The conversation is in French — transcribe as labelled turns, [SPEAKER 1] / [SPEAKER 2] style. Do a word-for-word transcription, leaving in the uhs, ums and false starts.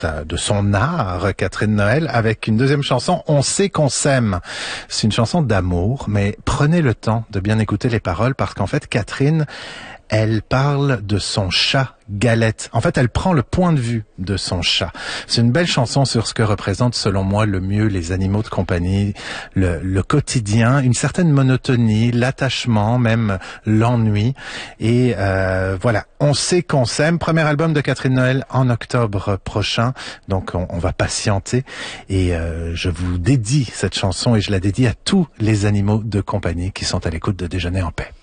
[SPEAKER 1] de son art, Catherine Noël, avec une deuxième chanson, On sait qu'on s'aime. C'est une chanson d'amour, mais prenez le temps de bien écouter les paroles parce qu'en fait, Catherine, elle parle de son chat Galette. En fait, elle prend le point de vue de son chat. C'est une belle chanson sur ce que représente, selon moi, le mieux les animaux de compagnie, le, le quotidien, une certaine monotonie, l'attachement, même l'ennui. Et euh, voilà, On sait qu'on s'aime. Premier album de Catherine Noël en octobre prochain. Donc, on, on va patienter. Et euh, je vous dédie cette chanson et je la dédie à tous les animaux de compagnie qui sont à l'écoute de Déjeuner en paix.